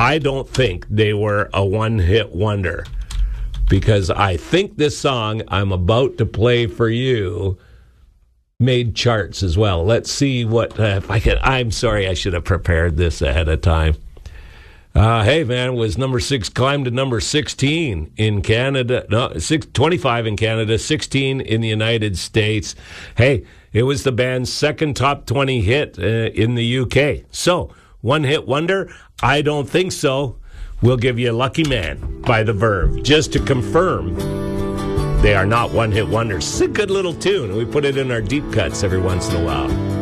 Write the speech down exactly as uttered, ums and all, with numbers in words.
I don't think they were a one-hit wonder, because I think this song I'm about to play for you made charts as well. Let's see what uh, if I can. I'm sorry, I should have prepared this ahead of time. Uh, hey, man, it was number six, climbed to number sixteen in Canada. No, six, twenty-five in Canada, sixteen in the United States. Hey, it was the band's second top twenty hit uh, in the U K. So, one-hit wonder? I don't think so. We'll give you Lucky Man by The Verve, just to confirm they are not one-hit wonders. It's a good little tune. We put it in our deep cuts every once in a while.